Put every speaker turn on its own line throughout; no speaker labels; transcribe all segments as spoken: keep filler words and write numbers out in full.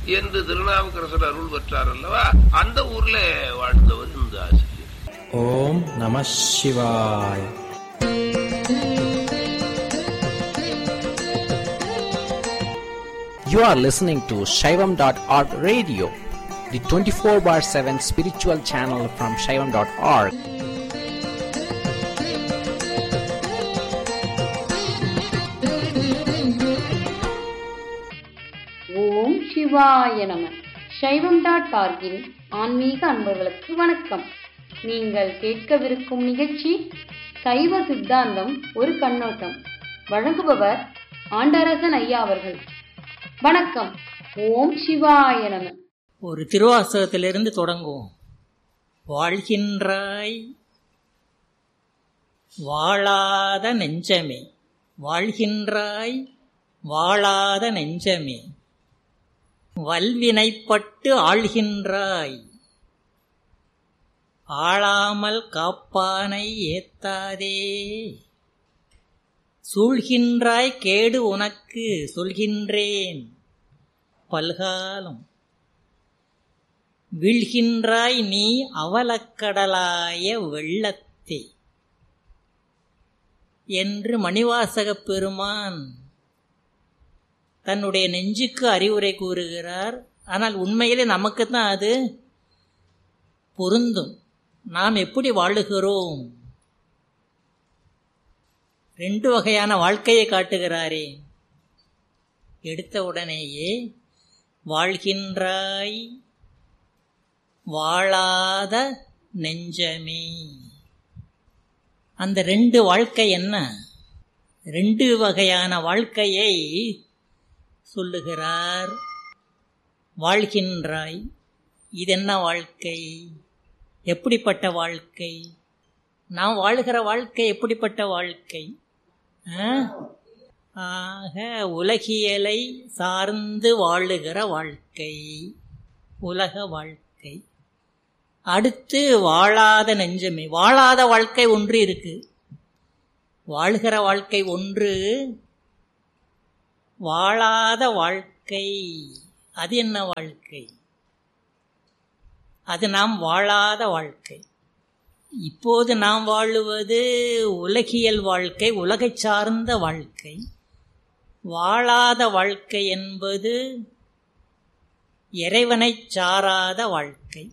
என்று திருநாவுக்கரசர் அருள் பெற்றார் அல்லவா, அந்த ஊர்ல வாழ்ந்தவர் இந்த ஆசிரியர்.
ஓம் நம சிவாய். You are listening to Shaivam dot org radio, the twenty-four bar seven spiritual channel from Shaivam dot org.
ஓம் சிவாய நம. சைவம் டாட் ஆர்கின் ஆன்மீக அன்பர்களுக்கு வணக்கம். நீங்கள் கேட்கவிருக்கும் நிகழ்ச்சி சைவ சித்தாந்தம் ஒரு கண்ணோட்டம். வழங்குபவர் ஆண்டரசன் ஐயா அவர்கள். வணக்கம். ஓம் சிவாய நம.
ஒரு திருவாசகத்திலிருந்து தொடங்குவோம். வாழ்கின்றாய் வாழாத நெஞ்சமே, வாழ்கின்றாய் வாழாத நெஞ்சமே, வல்வினைப்பட்டு ஆள்கின்றாய், ஆளாமல் காப்பானை ஏத்தாதே, சூழ்கின்றாய் கேடு உனக்கு சொல்கின்றேன் பல்காலம், வீழ்கின்றாய் நீ அவலக்கடலாய வெள்ளத்தே என்று மணிவாசகப் பெருமான் தன்னுடைய நெஞ்சுக்கு அறிவுரை கூறுகிறார். ஆனால் உண்மையிலே நமக்குத்தான் அது பொருந்தும். நாம் எப்படி வாழுகிறோம்? ரெண்டு வகையான வாழ்க்கையை காட்டுகிறாரே. எடுத்த உடனேயே வாழ்கின்றாய் வாழாத நெஞ்சமே. அந்த ரெண்டு வாழ்க்கை என்ன? ரெண்டு வகையான வாழ்க்கையை சொல்லுகிறார். வாழ்கின்றாய், இதென்ன வாழ்க்கை? எப்படிப்பட்ட வாழ்க்கை? நாம் வாழ்கிற வாழ்க்கை எப்படிப்பட்ட வாழ்க்கை? ஆக உலகியலை சார்ந்து வாழுகிற வாழ்க்கை, உலக வாழ்க்கை. அடுத்து வாழாத நெஞ்சமே. வாழாத வாழ்க்கை ஒன்று இருக்கு, வாழ்கிற வாழ்க்கை ஒன்று, வாழாத வாழ்க்கை. அது என்ன வாழ்க்கை? அது நாம் வாழாத வாழ்க்கை. இப்போது நாம் வாழுவது உலகியல் வாழ்க்கை, உலகை சார்ந்த வாழ்க்கை. வாழாத வாழ்க்கை என்பது இறைவனை சாராத வாழ்க்கை,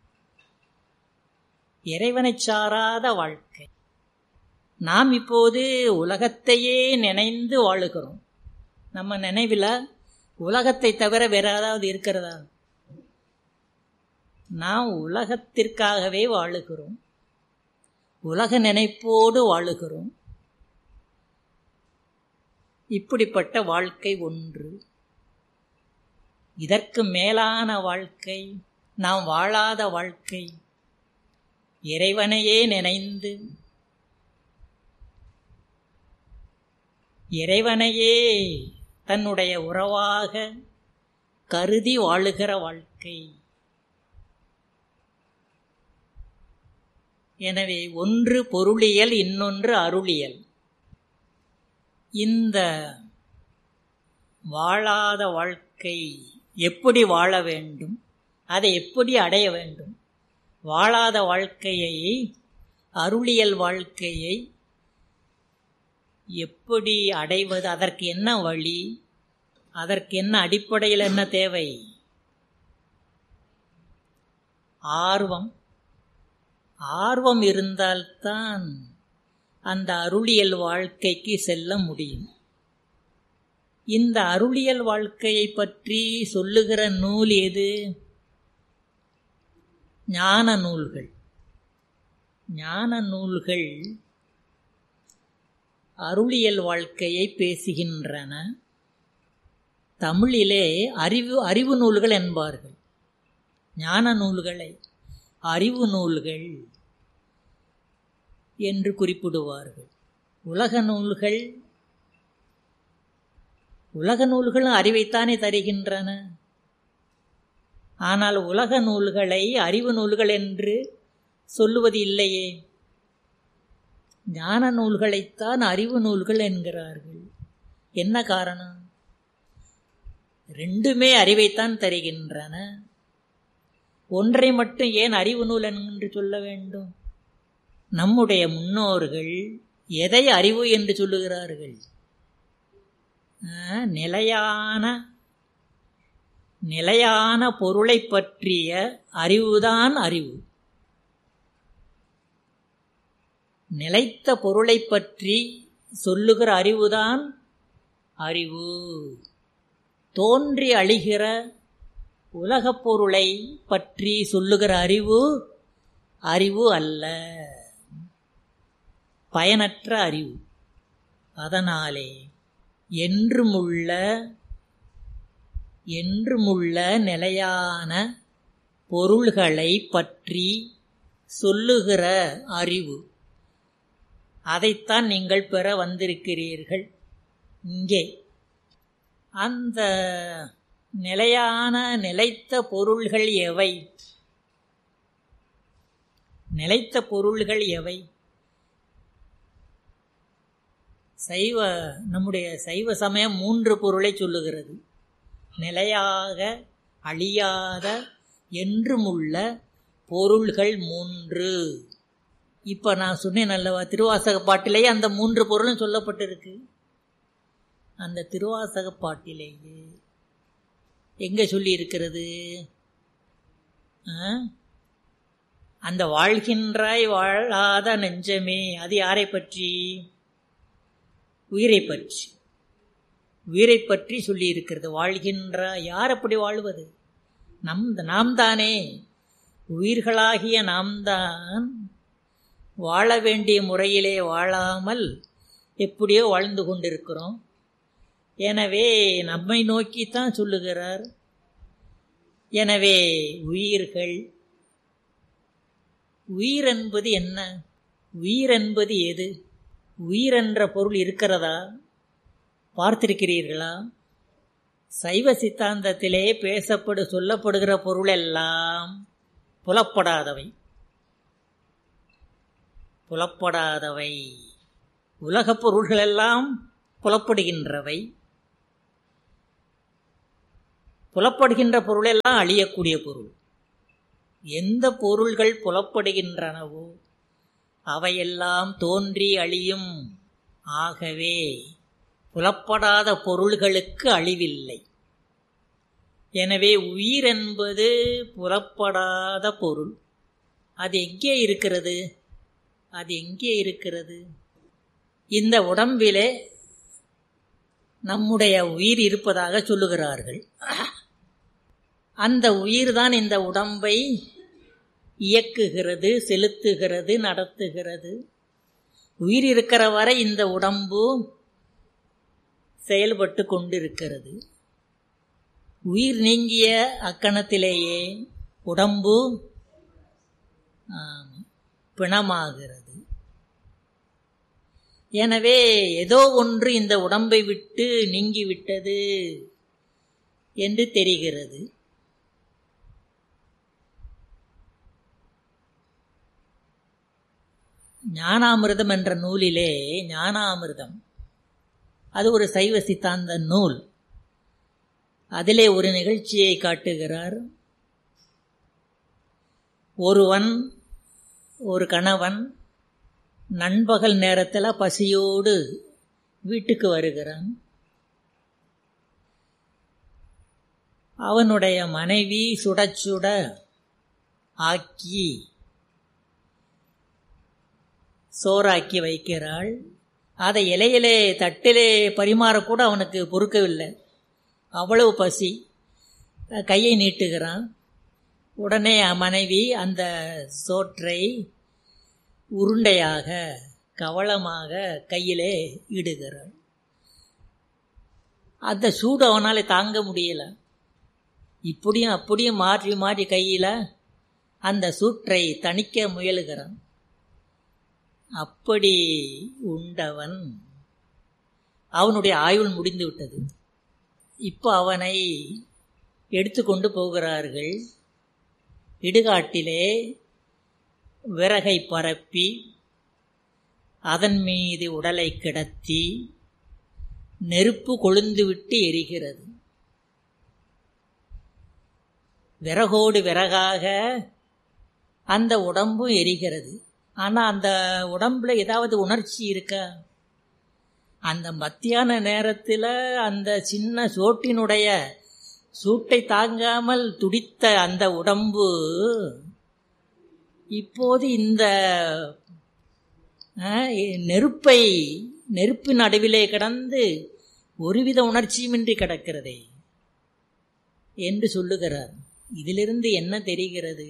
இறைவனை சாராத வாழ்க்கை. நாம் இப்போது உலகத்தையே நினைந்து வாழுகிறோம். நம்ம நினைவில் உலகத்தை தவிர வேற ஏதாவது இருக்கிறதா? நாம் உலகத்திற்காகவே வாழுகிறோம், உலக நினைப்போடு வாழுகிறோம். இப்படிப்பட்ட வாழ்க்கை ஒன்று. இதற்கு மேலான வாழ்க்கை, நாம் வாழாத வாழ்க்கை, இறைவனையே நினைந்து இறைவனையே தன்னுடைய உறவாக கருதி வாழுகிற வாழ்க்கை. எனவே ஒன்று பொருளியல், இன்னொன்று அருளியல். இந்த வாழாத வாழ்க்கை எப்படி வாழ வேண்டும், அதை எப்படி அடைய வேண்டும்? வாழாத வாழ்க்கையை, அருளியல் வாழ்க்கையை எப்படி அடைவது? அதற்கு என்ன வழி? அதற்கு என்ன அடிப்படையில் என்ன தேவை? ஆர்வம். ஆர்வம் இருந்தால்தான் அந்த அருளியல் வாழ்க்கைக்கு செல்ல முடியும். இந்த அருளியல் வாழ்க்கையை பற்றி சொல்லுகிற நூல் எது? ஞான நூல்கள். ஞான நூல்கள் அருளியல் வாழ்க்கையை பேசுகின்றன. தமிழிலே அறிவு அறிவு நூல்கள் என்பார்கள். ஞான நூல்களை அறிவு நூல்கள் என்று குறிப்பிடுவார்கள். உலக நூல்கள், உலக நூல்களும் அறிவைத்தானே தருகின்றன. ஆனால் உலக நூல்களை அறிவு நூல்கள் என்று சொல்லுவது இல்லையே. ஞான நூல்களைத்தான் அறிவு நூல்கள் என்கிறார்கள். என்ன காரணம்? ரெண்டுமே அறிவைத்தான் தருகின்றன. ஒன்றை மட்டும் ஏன் அறிவு நூல் என்று சொல்ல வேண்டும்? நம்முடைய முன்னோர்கள் எதை அறிவு என்று சொல்லுகிறார்கள்? நிலையான நிலையான பொருளை பற்றிய அறிவுதான் அறிவு. நிலைத்த பொருளை பற்றி சொல்லுகிற அறிவுதான் அறிவு. தோன்றி அழிகிற உலகப் பொருளை பற்றி சொல்லுகிற அறிவு அறிவு அல்ல, பயனற்ற அறிவு. அதனாலே என்றுமுள்ள என்றுமுள்ள நிலையான பொருள்களை பற்றி சொல்லுகிற அறிவு, அதைத்தான் நீங்கள் பெற வந்திருக்கிறீர்கள் இங்கே. அந்த நிலையான நிலைத்த பொருள்கள் எவை? நிலைத்த பொருள்கள் எவை? சைவ நம்முடைய சைவ சமயம் மூன்று பொருளை சொல்லுகிறது. நிலையாக அழியாத என்றுமுள்ள பொருள்கள் மூன்று. இப்போ நான் சொன்னேன் அல்லவா, திருவாசக பாட்டிலேயே அந்த மூன்று பொருளும் சொல்லப்பட்டிருக்கு. அந்த திருவாசக பாட்டிலேயே எங்கே சொல்லி இருக்கிறது? அந்த வாழ்கின்றாய் வாழாத நெஞ்சமே, அது யாரை பற்றி? உயிரை பற்றி. உயிரை பற்றி சொல்லி இருக்கிறது. வாழ்கின்றாய், யார் அப்படி வாழ்வது? நம் நாம் தானே. உயிர்களாகிய நாம் தான் வாழ வேண்டிய முறையிலே வாழாமல் எப்படியோ வாழ்ந்து கொண்டிருக்கிறோம். எனவே நம்மை நோக்கித்தான் சொல்லுகிறார். எனவே உயிர்கள், உயிர் என்பது என்ன? உயிர் என்பது எது? உயிர் என்ற பொருள் இருக்கிறதா? பார்த்திருக்கிறீர்களா? சைவ சித்தாந்தத்திலே பேசப்படு சொல்லப்படுகிற பொருள் எல்லாம் புலப்படாதவை. புலப்படாதவை. உலகப் பொருள்கள் எல்லாம் புலப்படுகின்றவை. புலப்படுகின்ற பொருளெல்லாம் அழியக்கூடிய பொருள். எந்த பொருள்கள் புலப்படுகின்றனவோ அவையெல்லாம் தோன்றி அழியும். ஆகவே புலப்படாத பொருள்களுக்கு அழிவில்லை. எனவே உயிர் என்பது புலப்படாத பொருள். அது எங்கே இருக்கிறது? அது எங்கே இருக்கிறது? இந்த உடம்பிலே நம்முடைய உயிர் இருப்பதாக சொல்லுகிறார்கள். அந்த உயிர்தான் இந்த உடம்பை இயக்குகிறது, செலுத்துகிறது, நடத்துகிறது. உயிர் இருக்கிற வரை இந்த உடம்பு செயல்பட்டு கொண்டிருக்கிறது. உயிர் நீங்கிய அக்கணத்திலேயே உடம்பு பிணமாகிறது. எனவே ஏதோ ஒன்று இந்த உடம்பை விட்டு நீங்கிவிட்டது என்று தெரிகிறது. ஞானாமிர்தம் என்ற நூலிலே, ஞானாமிர்தம் அது ஒரு சைவ சித்தாந்த நூல். அதிலே ஒரு நிகழ்ச்சியை காட்டுகிறார். ஒருவன், ஒரு கணவன் நண்பகல் நேரத்தில் பசியோடு வீட்டுக்கு வருகிறான். அவனுடைய மனைவி சுட சுட ஆக்கி சோறாக்கி வைக்கிறாள். அதை இலையிலே தட்டிலே பரிமாறக்கூட அவனுக்கு பொறுக்கவில்லை, அவ்வளவு பசி. கையை நீட்டுகிறான். உடனே மனைவி அந்த சோற்றை உருண்டையாக கவளமாக கையிலே இடுகிறாள். அந்த சூடு அவனால் தாங்க முடியல. இப்படியும் அப்படியும் மாற்றி மாற்றி கையில் அந்த சூற்றை தணிக்க முயலுகிறான். அப்படி உண்டவன் அவனுடைய ஆயுள் முடிந்து விட்டது. இப்போ அவனை எடுத்துக்கொண்டு போகிறார்கள். இடுகாட்டிலே விறகை பரப்பி அதன் மீது உடலை கிடத்தி நெருப்பு கொழுந்துவிட்டு எரிகிறது. விறகோடு விறகாக அந்த உடம்பும் எரிகிறது. ஆனால் அந்த உடம்புல ஏதாவது உணர்ச்சி இருக்கா? அந்த மத்தியான நேரத்தில் அந்த சின்ன சோட்டினுடைய சூட்டை தாங்காமல் துடித்த அந்த உடம்பு இப்போது இந்த நெருப்பை நெருப்பு நடுவிலே கிடந்து ஒருவித உணர்ச்சியுமின்றி கிடக்கிறதே என்று சொல்லுகிறார். இதிலிருந்து என்ன தெரிகிறது?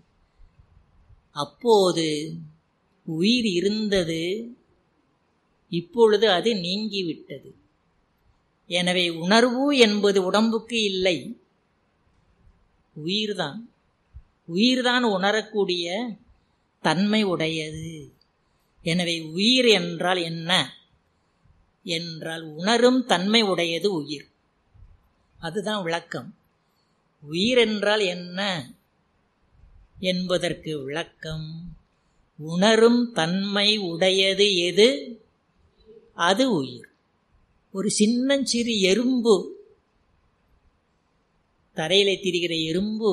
அப்போது உயிர் இருந்தது, இப்பொழுது அது நீங்கிவிட்டது. எனவே உணர்வு என்பது உடம்புக்கு இல்லை, உயிர்தான். உயிர்தான் உணரக்கூடிய தன்மை உடையது. எனவே உயிர் என்றால் என்ன என்றால் உணரும் தன்மை உடையது உயிர். அதுதான் விளக்கம். உயிர் என்றால் என்ன என்பதற்கு விளக்கம், உணரும் தன்மை உடையது எது? அது உயிர். ஒரு சின்னஞ்சிறு எறும்பு, தரையிலே திரிகிற எறும்பு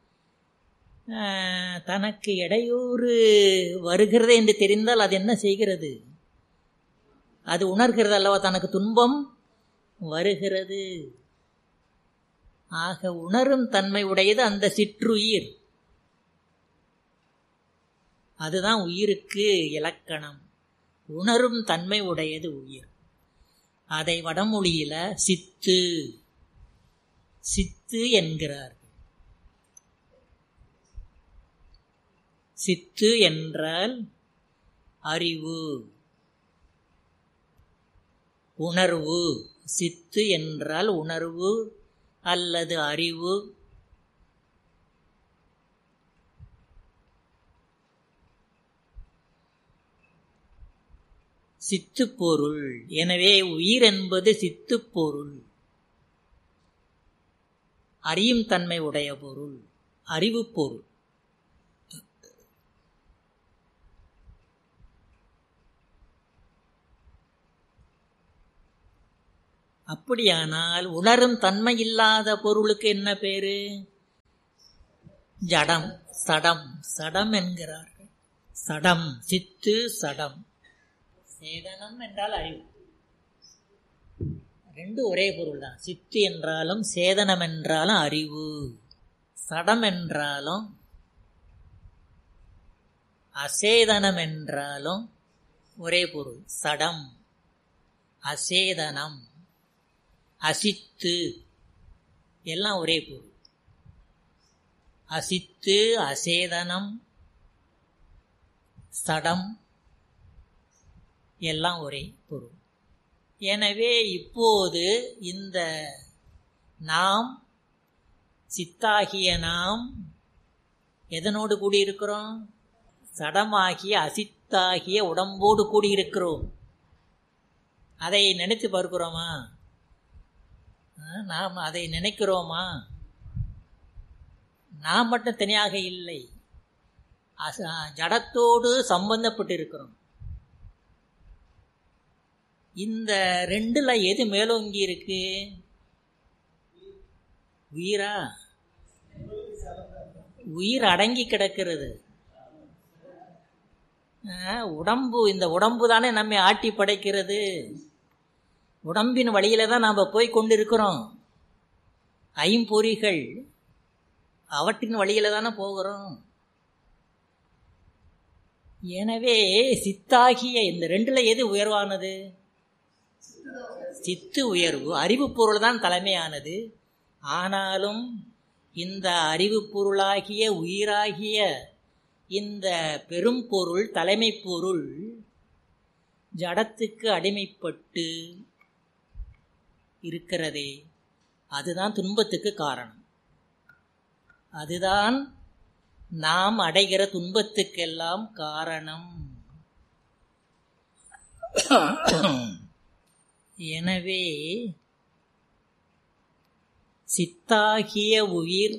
தனக்கு இடையூறு வருகிறது என்று தெரிந்தால் அது என்ன செய்கிறது? அது உணர்கிறது அல்லவா தனக்கு துன்பம் வருகிறது. ஆக உணரும் தன்மை உடையது அந்த சிற்றுயிர். அதுதான் உயிருக்கு இலக்கணம். உணரும் தன்மை உடையது உயிர். அதை வடமொழியில சித்து சித்து என்கிறார். சித்து என்றால் அறிவு, உணர்வு. சித்து என்றால் உணர்வு அல்லது அறிவு. சித்துப்பொருள். எனவே உயிர் என்பது சித்துப்பொருள், அறியும் தன்மை உடைய பொருள், அறிவு பொருள். அப்படியானால் உணரும் தன்மை இல்லாத பொருளுக்கு என்ன பேரு? ஜடம், சடம். சடம் என்கிறார்கள். சடம், சித்து, சடம். சேதனம் என்றால் அறிவு. ரெண்டு ஒரே பொருள் தான். சித்து என்றாலும் சேதனம் என்றாலும் அறிவு. சடம் என்றாலும் அசேதனம் என்றாலும் ஒரே பொருள். சடம், அசேதனம், அசித்து எல்லாம் ஒரே பொருள். அசித்து, அசேதனம், சடம் எல்லாம் ஒரே பொருள். எனவே இப்போது இந்த நாம், சித்தாகிய நாம் எதனோடு கூடியிருக்கிறோம்? சடமாகிய அசித்தாகிய உடம்போடு கூடியிருக்கிறோம். அதை நினைத்து பார்க்கிறோமா? நாம் அதை நினைக்கிறோமா? நாம் மட்டும் தனியாக இல்லை, ஜடத்தோடு சம்பந்தப்பட்டிருக்கிறோம். இந்த ரெண்டுல எது மேலோங்கி இருக்கு? உயிரா? உயிர் அடங்கி கிடக்கிறது. உடம்பு, இந்த உடம்பு தானே நம்மை ஆட்டி படைக்கிறது. உடம்பின் வழியில தான் நாம் போய் கொண்டிருக்கிறோம். ஐம்பொறிகள் அவற்றின் வழியில தானே போகிறோம். எனவே சித்தாகிய இந்த ரெண்டுல எது உயர்வானது? சித்து உயர்வு. அறிவு பொருள் தான் தலைமையானது. ஆனாலும் இந்த அறிவு பொருளாகிய உயிராகிய இந்த பெரும் பொருள், தலைமை பொருள் ஜடத்துக்கு அடிமைப்பட்டு இருக்கிறதே, அதுதான் துன்பத்துக்கு காரணம். அதுதான் நாம் அடைகிற துன்பத்துக்கெல்லாம் காரணம். எனவே சித்தாகிய உயிர்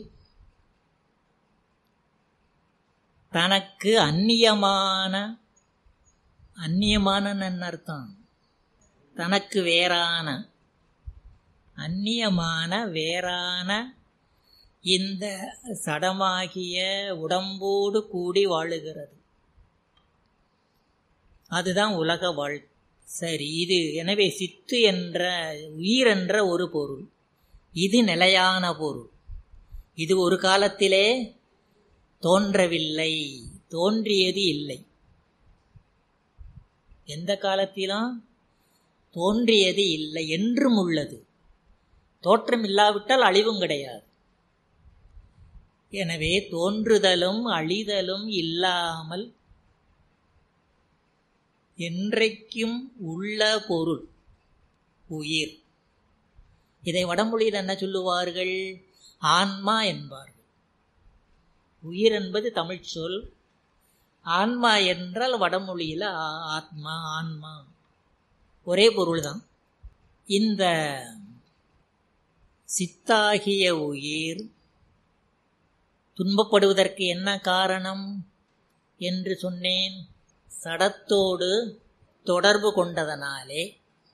தனக்கு அந்நியமான, அந்நியமான அர்த்தம் தனக்கு வேறான, அந்நியமான வேறான இந்த சடமாகிய உடம்போடு கூடி வாழுகிறது. அதுதான் உலக வாழ். சரி, இது எனவே சித்து என்ற உயிர் என்ற ஒரு பொருள், இது நிலையான பொருள். இது ஒரு காலத்திலே தோன்றவில்லை, தோன்றியது இல்லை. எந்த காலத்திலும் தோன்றியது இல்லை, என்றும் உள்ளது. தோற்றம் இல்லாவிட்டால் அழிவும் கிடையாது. எனவே தோன்றுதலும் அழிதலும் இல்லாமல் என்றைக்கும் உள்ள பொருள் உயிர். இதை வடமொழியில் என்ன சொல்லுவார்கள்? ஆன்மா என்பார்கள். உயிர் என்பது தமிழ் சொல். ஆன்மா என்றால் வடமொழியில் ஆத்மா, ஆன்மா ஒரே பொருள்தான். இந்த சித்தாகிய உயிர் துன்பப்படுவதற்கு என்ன காரணம் என்று சொன்னேன். சடத்தோடு தொடர்பு கொண்டதனாலே.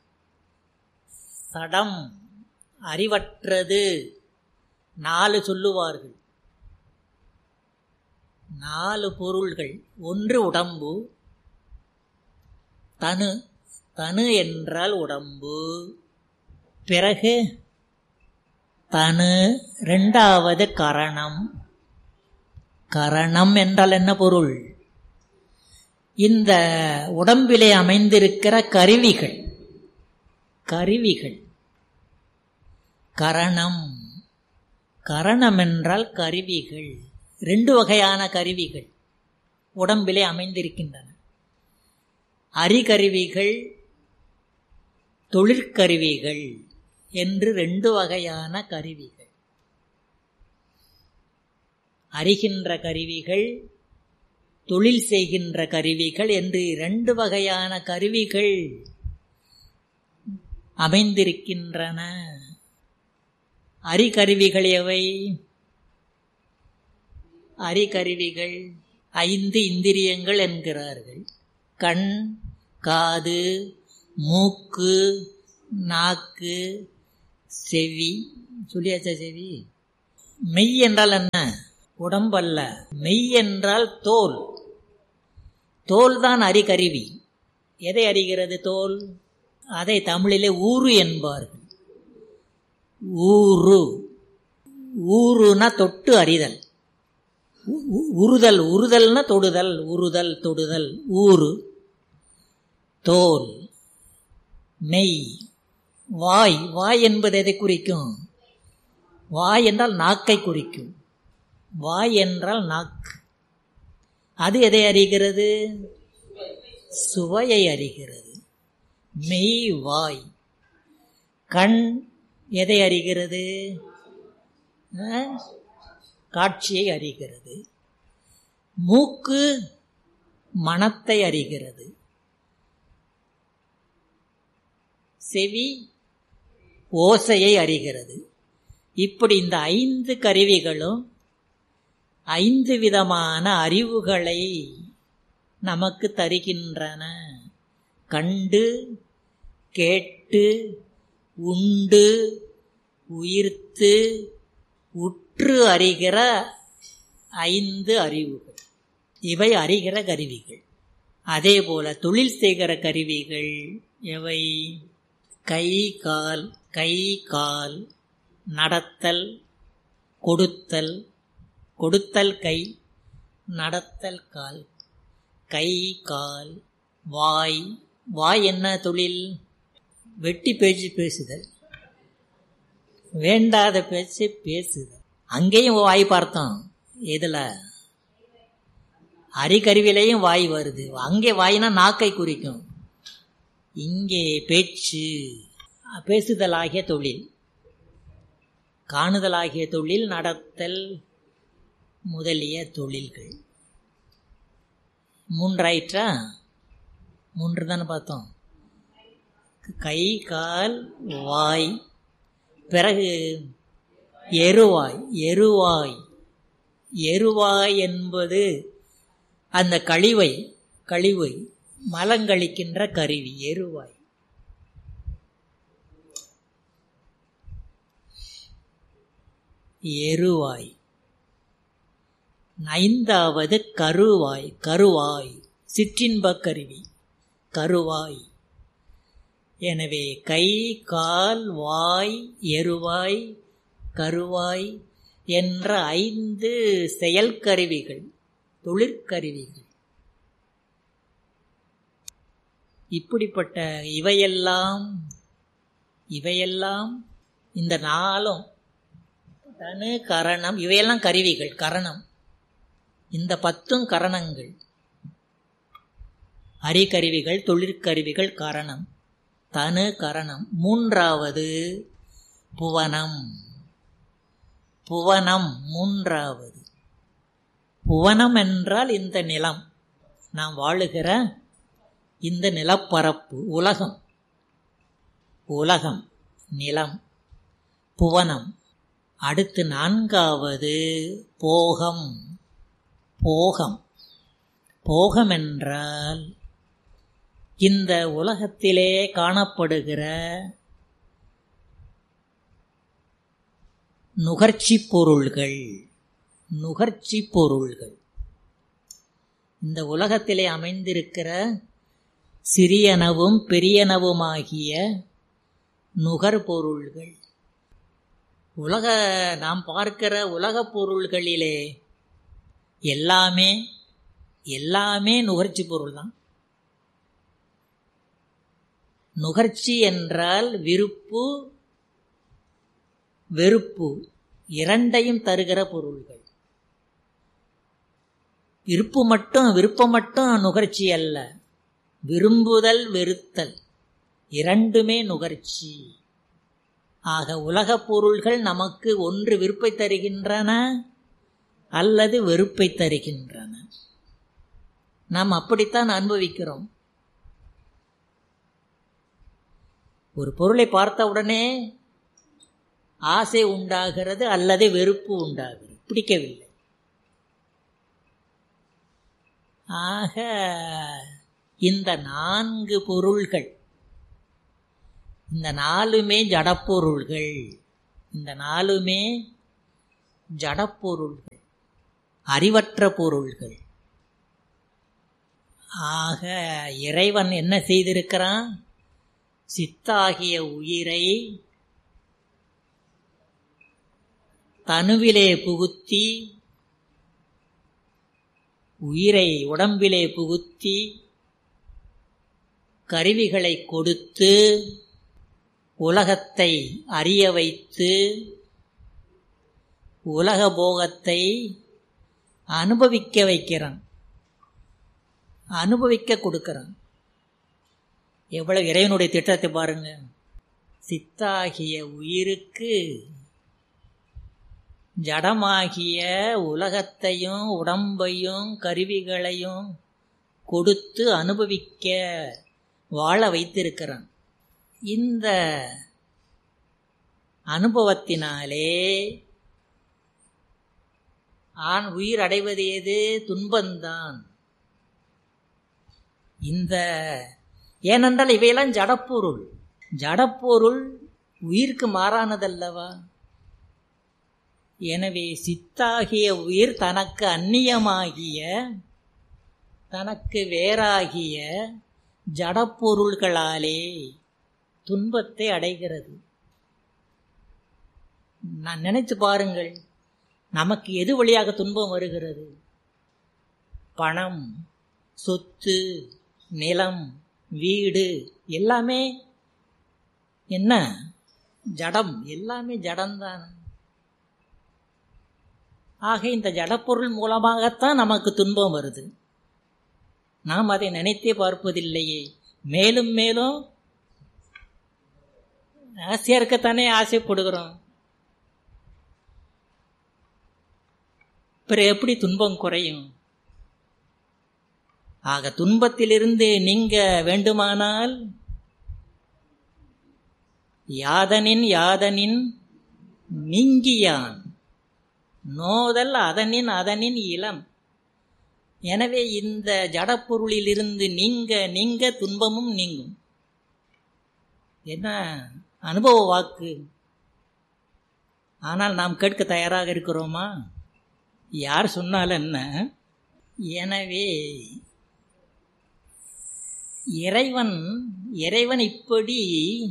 சடம் அறிவற்றது. நாலு சொல்லுவார்கள், நாலு பொருள்கள். ஒன்று உடம்பு, தனு. தனு என்றால் உடம்பு. பிறகு தனு. இரண்டாவது கரணம். கரணம் என்றால் என்ன பொருள்? இந்த உடம்பிலே அமைந்திருக்கிற கருவிகள். கருவிகள் கரணம். கரணம் என்றால் கருவிகள். ரெண்டு வகையான கருவிகள் உடம்பிலே அமைந்திருக்கின்றன. அறிகருவிகள், தொழிற்கருவிகள் என்று ரெண்டு வகையான கருவிகள். அறிகின்ற கருவிகள், தொழில் செய்கின்ற கருவிகள் என்று இரண்டு வகையான கருவிகள் அமைந்திருக்கின்றன. அறிகருவிகள் எவை? அறிகருவிகள் ஐந்து இந்திரியங்கள் என்கிறார்கள். கண், காது, மூக்கு, நாக்கு, செவி. சொல்லியாச்சா செவி? மெய் என்றால் என்ன? உடம்பல்ல. மெய் என்றால் தோல். தோல் தான் அறிகருவி. எதை அறிகிறது தோல்? அதை தமிழிலே ஊறு என்பார்கள். ஊறு. ஊறுனா தொட்டு அறிதல். உறுதல். உறுதல்னா தொடுதல். உறுதல், தொடுதல். ஊறு. தோல். மெய். வாய். வாய் என்பது எதை குறிக்கும்? வாய் என்றால் நாக்கை குறிக்கும். வாய் என்றால் நாக்கு. அது எதை அறிகிறது? சுவையை அறிகிறது. மெய் வாய். கண் எதை அறிகிறது? காட்சியை அறிகிறது. மூக்கு மனத்தை அறிகிறது. செவி ஓசையை அறிகிறது. இப்படி இந்த ஐந்து கருவிகளும் ஐந்து விதமான அறிவுகளை நமக்கு தருகின்றன. கண்டு, கேட்டு, உண்டு, உயிர்த்து, உற்று அறிகிற ஐந்து அறிவுகள். இவை அறிகிற கருவிகள். அதே போல தொழில் செய்கிற கருவிகள் எவை? கை கால். கை கால் நடத்தல், கொடுத்தல். கொடுத்தல் கை, நடத்தல் கால். கை கால். வாய். வாய் என்ன தொழில்? வெட்டி பேச்சு பேசுதல், வேண்டாத பேச்சு பேசுதல். அங்கேயும் வாய் பார்த்தோம். எதுல? அறிகருவிலையும் வாய் வருது. அங்கே வாய்னா நாக்கை குறிக்கும். இங்கே பேச்சு, பேசுதல் ஆகிய தொழில், காணுதல் ஆகிய தொழில், நடத்தல் முதலிய தொழில்கள். மூன்றாயிற்றா? மூன்று தானே பார்த்தோம். கை கால் வாய். பிறகு எருவாய். எருவாய். எருவாய் என்பது அந்த கழிவை, கழிவை மலங்கழிக்கின்ற கருவி எருவாய். எருவாய். ஐந்தாவது கருவாய். கருவாய் சிற்றின்பக் கருவி கருவாய். எனவே கை, கால், வாய், எருவாய், கருவாய் என்ற ஐந்து செயல்கருவிகள், தொழிற்கருவிகள். இப்படிப்பட்ட இவையெல்லாம் இவையெல்லாம் இந்த நாளும் தனு கரணம், இவையெல்லாம் கருவிகள், கரணம். இந்த பத்தும் கரணங்கள், அரிகருவிகள், தொழிற்கருவிகள், கரணம், தனு கரணம். மூன்றாவது புவனம். புவனம் மூன்றாவது. புவனம் என்றால் இந்த நிலம், நாம் வாழுகிற இந்த நிலப்பரப்பு, உலகம். உலகம் நிலம், புவனம். அடுத்து நான்காவது போகம். போகம். போகம் என்றால் இந்த உலகத்திலே காணப்படுகிற நுகர்ச்சி பொருள்கள். நுகர்ச்சி பொருள்கள் இந்த உலகத்திலே அமைந்திருக்கிற சிறியனவும் பெரியனவுமாகிய நுகர்பொருள்கள். உலக நாம் பார்க்கிற உலகப் பொருள்களிலே எல்லாமே எல்லாமே நுகர்ச்சி பொருள் தான். நுகர்ச்சி என்றால் விருப்பு வெறுப்பு இரண்டையும் தருகிற பொருள்கள். விருப்பு மட்டும் விருப்பம் மட்டும் நுகர்ச்சி அல்ல, விரும்புதல் வெறுத்தல் இரண்டுமே நுகர்ச்சி. ஆக உலகப் பொருள்கள் நமக்கு ஒன்று விருப்பை தருகின்றன அல்லது வெறுப்பை தருகின்றன. நாம் அப்படித்தான் அனுபவிக்கிறோம். ஒரு பொருளை பார்த்தவுடனே ஆசை உண்டாகிறது அல்லது வெறுப்பு உண்டாகிறது, பிடிக்கவில்லை. ஆக இந்த நான்கு பொருள்கள், இந்த நாலுமே ஜடப்பொருள்கள். இந்த நாலுமே ஜடப்பொருள்கள், அறிவற்ற பொருள்கள். ஆக இறைவன் என்ன செய்திருக்கிறான்? சித்தாகிய உயிரை தனுவிலே புகுத்தி, உயிரை உடம்பிலே புகுத்தி கருவிகளை கொடுத்து உலகத்தை அறிய வைத்து உலக போகத்தை அனுபவிக்க வைக்கிறான், அனுபவிக்க கொடுக்கிறான். எவ்வளவு இறைவனுடைய திட்டத்தை பாருங்க. சித்தாகிய உயிருக்கு ஜடமாகிய உலகத்தையும் உடம்பையும் கருவிகளையும் கொடுத்து அனுபவிக்க வாழ வைத்திருக்கிறான். இந்த அனுபவத்தினாலே ஆண் உயிர் அடைவது எது? துன்பந்தான். இந்த ஏனென்றால் இவையெல்லாம் ஜடப்பொருள். ஜடப்பொருள் உயிருக்கு மாறானதல்லவா? எனவே சித்தாகிய உயிர் தனக்கு அந்நியமாகிய, தனக்கு வேறாகிய ஜடப்பொருள்களாலே துன்பத்தை அடைகிறது. நான் நினைத்து பாருங்கள், நமக்கு எது வழியாக துன்பம் வருகிறது? பணம், சொத்து, நிலம், வீடு எல்லாமே என்ன? ஜடம். எல்லாமே ஜடம்தான். ஆக இந்த ஜடப்பொருள் மூலமாகத்தான் நமக்கு துன்பம் வருது. நாம் அதை நினைத்தே பார்ப்பதில்லையே. மேலும் மேலும் ஆசையா இருக்கத்தானே ஆசைப்படுகிறோம். பிறகு எப்படி துன்பம் குறையும்? ஆக துன்பத்திலிருந்து நீங்க வேண்டுமானால் யாதனின் யாதனின் நீங்கியான் நோதல் அதனின் அதனின் இளம். எனவே இந்த ஜடப்பொருளிலிருந்து நீங்க நீங்க துன்பமும் நீங்கும். என்ன அனுபவ வாக்கு! ஆனால் நாம் கேட்க தயாராக இருக்கிறோமா? யார் சொன்னாலும் என்ன? எனவே இறைவன் இறைவன் இப்படி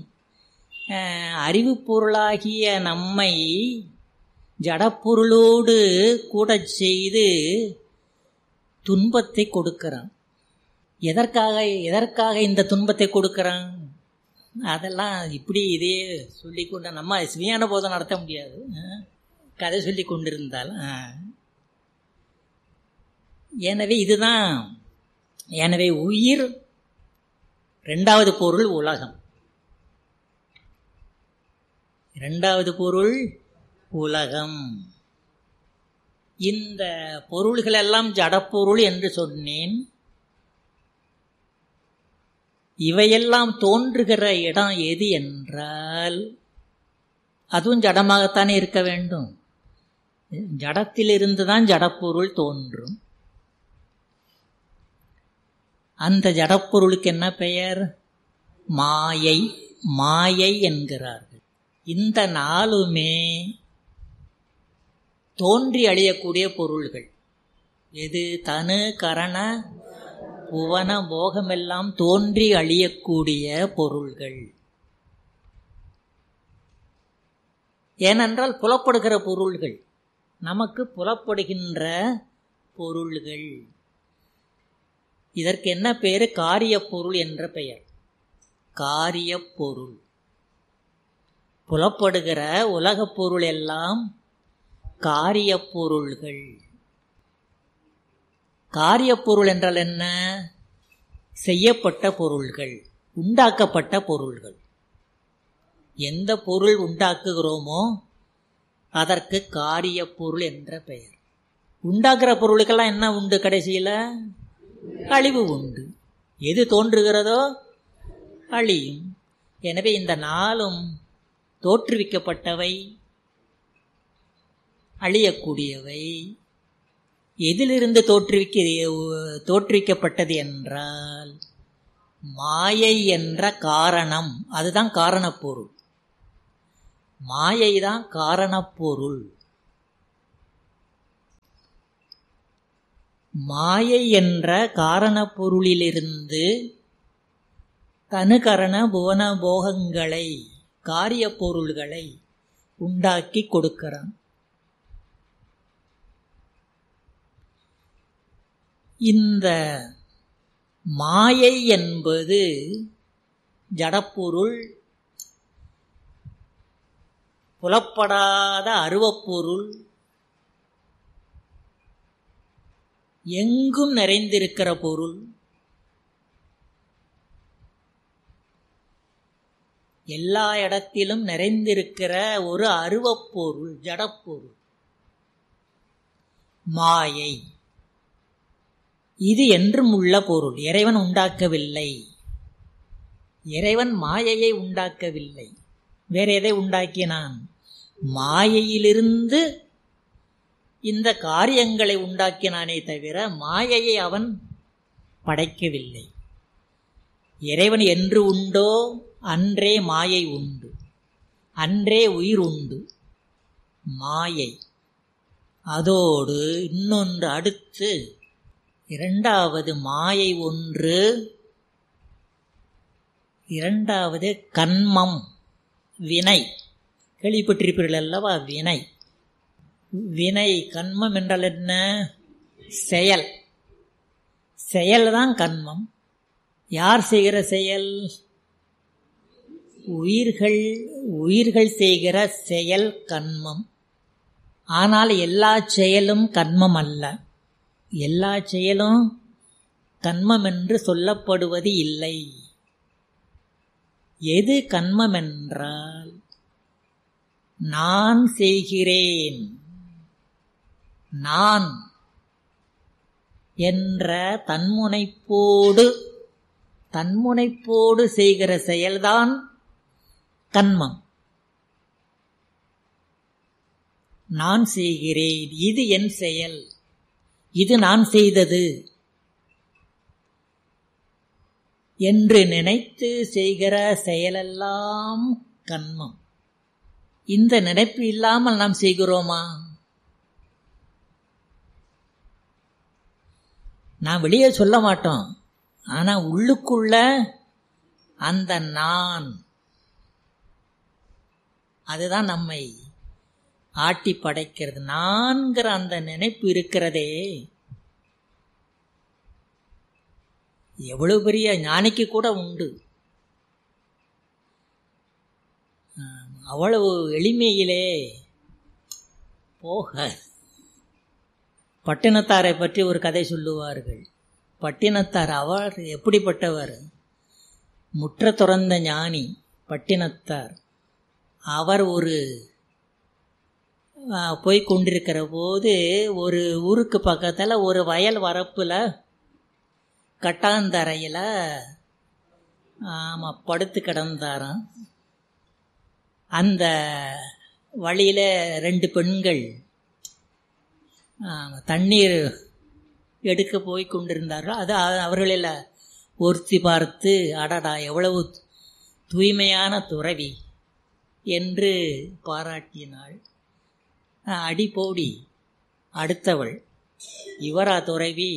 அறிவு பொருளாகிய நம்மை ஜடப்பொருளோடு கூட செய்து துன்பத்தை கொடுக்கிறான். எதற்காக எதற்காக இந்த துன்பத்தை கொடுக்கிறான்? அதெல்லாம் இப்படி இதே சொல்லிக்கொண்ட நம்ம சிவியான போதம் நடத்த முடியாது. கதை சொல்லி கொண்டிருந்தால் எனவே இதுதான். எனவே உயிர், இரண்டாவது பொருள் உலகம், இரண்டாவது பொருள் உலகம். இந்த பொருள்களெல்லாம் ஜடப்பொருள் என்று சொன்னேன். இவையெல்லாம் தோன்றுகிற இடம் எது என்றால் அதுவும் ஜடமாகத்தானே இருக்க வேண்டும். ஜடத்திலிருந்து தான் ஜடப்பொருள் தோன்றும். அந்த ஜடப்பொருளுக்கு என்ன பெயர்? மாயை. மாயை என்கிறார்கள். இந்த நாலுமே தோன்றி அழியக்கூடிய பொருள்கள். எது? தனு கரண புவன போகமெல்லாம் தோன்றி அழியக்கூடிய பொருள்கள். ஏனென்றால் புலப்படுகிற பொருள்கள், நமக்கு புலப்படுகின்ற பொருள்கள். இதற்கு என்ன பெயர்? காரிய பொருள் என்ற பெயர். காரிய பொருள். புலப்படுகிற உலகப் பொருள் எல்லாம் காரிய பொருள்கள். காரிய பொருள் என்றால் என்ன? செய்யப்பட்ட பொருள்கள், உண்டாக்கப்பட்ட பொருள்கள். எந்த பொருள் உண்டாக்குகிறோமோ அதற்கு காரிய பொருள் என்ற பெயர். உண்டாக்குற பொருளுக்கெல்லாம் என்ன உண்டு? கடைசியில் அழிவு உண்டு. எது தோன்றுகிறதோ அழியும். எனவே இந்த நாளும் தோற்றுவிக்கப்பட்டவை, அழியக்கூடியவை. எதிலிருந்து தோற்றுவிக்க தோற்றுவிக்கப்பட்டது என்றால் மாயை என்ற காரணம். அதுதான் காரணப்பொருள். மாயை தான் காரணப்பொருள். மாயை என்ற காரணப்பொருளிலிருந்து தனுகரண புவன போகங்களை, காரிய பொருள்களை உண்டாக்கி கொடுக்கிறான். இந்த மாயை என்பது ஜடப்பொருள், புலப்படாத அருவப்பொருள், எங்கும் நிறைந்திருக்கிற பொருள். எல்லா இடத்திலும் நிறைந்திருக்கிற ஒரு அருவப்பொருள், ஜடப்பொருள் மாயை. இது என்றும் உள்ள பொருள். இறைவன் உண்டாக்கவில்லை. இறைவன் மாயையை உண்டாக்கவில்லை. வேற எதை உண்டாக்கினான்? மாயையிலிருந்து இந்த காரியங்களை உண்டாக்கினானே தவிர மாயையை அவன் படைக்கவில்லை. இறைவன் என்று உண்டோ அன்றே மாயை உண்டு, அன்றே உயிர் உண்டு. மாயை அதோடு இன்னொன்று அடுத்து இரண்டாவது மாயை ஒன்று. இரண்டாவது கன்மம், வினை. கேள்விப்பட்டிருப்பீர்கள் அல்லவா? வினை. வினை கன்மம் என்றால் என்ன? செயல். செயல்தான் கன்மம். யார் செய்கிற செயல்? உயிர்கள். உயிர்கள் செய்கிற செயல் கன்மம். ஆனால் எல்லா செயலும் கன்மம் அல்ல. எல்லா செயலும் கன்மம் என்று சொல்லப்படுவது இல்லை. எது கன்மம் என்றால் நான் செய்கிறேன், நான் என்ற தன்முனைப்போடு தன்முனைப்போடு செய்கிற செயல்தான் கன்மம். நான் செய்கிறேன், இது என் செயல், இது நான் செய்தது என்று நினைத்து செய்கிற செயலெல்லாம் கன்மம். இந்த நினைப்பு இல்லாமல் நாம் செய்கிறோமா? நான் வெளியே சொல்ல மாட்டோம், ஆனா உள்ளுக்குள்ள அந்த நான் அதுதான் நம்மை ஆட்டி படைக்கிறது. நான்கிற அந்த நினைப்பு இருக்கிறதே, எவ்வளவு பெரிய ஞானிக்கு கூட உண்டு. அவ்வளவு எளிமையிலே போக. பட்டினத்தாரை பற்றி ஒரு கதை சொல்லுவார்கள். பட்டினத்தார் அவர் எப்படிப்பட்டவர்? முற்ற துறந்த ஞானி பட்டினத்தார். அவர் ஒரு போய் கொண்டிருக்கிற போது ஒரு ஊருக்கு பக்கத்தில் ஒரு வயல் வரப்பில் கட்டாந்தரையில் ஆமாம் படுத்து கிடந்தாராம். அந்த வழியில் ரெண்டு பெண்கள் தண்ணீர் எடுக்க போய் கொண்டிருந்தார்கள். அது அவர்களில் ஒருத்தி பார்த்து, அடடா எவ்வளவு தூய்மையான துறவி என்று பாராட்டினாள். அடி போடி அடுத்தவள், இவரா துறவி?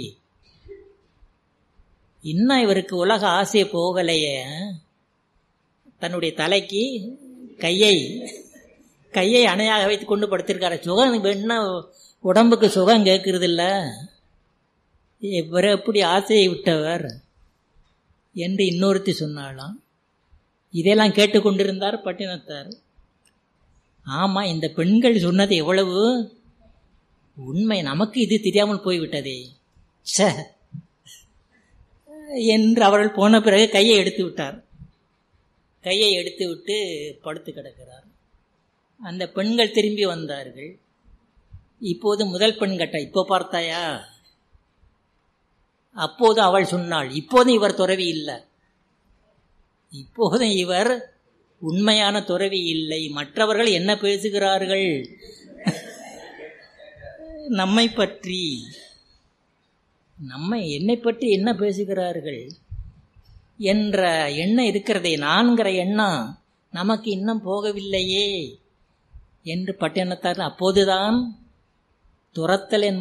இன்னும் இவருக்கு உலக ஆசை போகலையே. தன்னுடைய தலைக்கு கையை கையை அணையாக வைத்து கொண்டு படுத்திருக்காரு. சுகம் என்ன உடம்புக்கு சுகம் கேட்கறது இல்லை, இவர் எப்படி ஆசையை விட்டவர் என்று இன்னொருத்தி சொன்னாலாம். இதெல்லாம் கேட்டுக்கொண்டிருந்தார் பட்டினத்தார். ஆமாம், இந்த பெண்கள் சொன்னது எவ்வளவு உண்மை, நமக்கு இது தெரியாமல் போய்விட்டதே ச என்று அவர்கள் போன பிறகு கையை எடுத்து விட்டார். கையை எடுத்து விட்டு படுத்து கிடக்கிறார். அந்த பெண்கள் திரும்பி வந்தார்கள். இப்போது முதல் பெண் கேட்டா, இப்போ பார்த்தாயா? அப்போது அவள் சொன்னாள், இப்போதும் இவர் துறவி இல்லை, இப்போதும் இவர் உண்மையான துறவி இல்லை. மற்றவர்கள் என்ன பேசுகிறார்கள் நம்மை பற்றி, நம்மை என்னை பற்றி என்ன பேசுகிறார்கள் என்ற எண்ணம் இருக்கிறதே, நான்கிற எண்ணம் நமக்கு இன்னும் போகவில்லையே என்று பட்டினத்தார் அப்போதுதான் துரத்தல்